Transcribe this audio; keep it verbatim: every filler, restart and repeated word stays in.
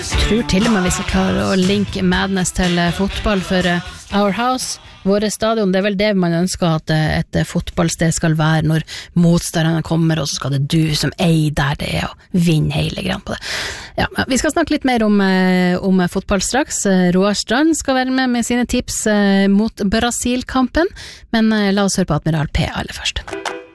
Jeg tror til og med vi skal klare å linke Madness til fotball for Our House, våre stadion. Det er vel det man ønsker at et fotballsted skal være når motstanderne kommer, og så skal det du som eier der det er, og vinne hele greien på det. Ja, vi skal snakke litt mer om, om fotball straks. Roar Strand skal være med med sine tips mot Brasil-kampen, men la oss høre på Admiral P aller først.